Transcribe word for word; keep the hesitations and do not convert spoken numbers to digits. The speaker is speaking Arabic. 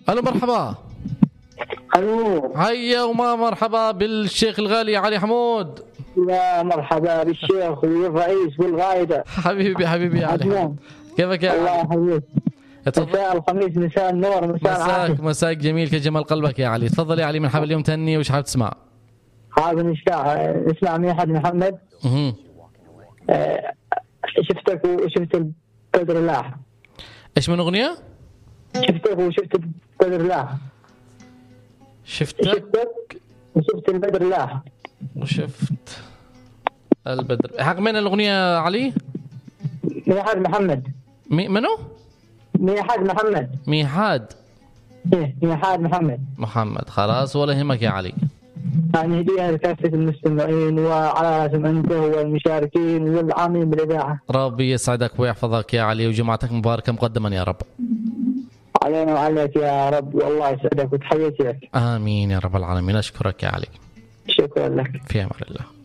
الو مرحبا. الو هيا وما مرحبا بالشيخ الغالي علي حمود. يا مرحبا بالشيخ والرئيس والغايدة. حبيبي حبيبي يا علي حمود. كيفك يا الله علي؟ يحييك. مساء الخميس، مساء النور، مساء العافية. مساك مساك جميل كجمال قلبك يا علي. تفضل يا علي، من حاب اليوم تهني وش حاب تسمع؟ حابب نسمع نسمع من أحد محمد. اها آه، شفتك وشفت بدر الله. ايش من اغنيه؟ شفتك وشفت بدر الله. شفتك شفتك وشفت البدر الله. وشفت البدر. حق من الاغنيه علي؟ من أحد محمد. مي منو؟ من أحد محمد. ميحاد. إيه من أحد محمد. محمد. خلاص ولا يهمك يا علي. يعني هدية لكافة المستمعين وعلى راسهم أنت والمشاركين والعاملين بالإذاعة. ربي يسعدك ويحفظك يا علي، وجمعتك مباركة مقدما يا رب. علينا وعليك يا رب، والله يسعدك وتحياتي لك. آمين يا رب العالمين. أشكرك يا علي. شكرا لك. في أمان الله.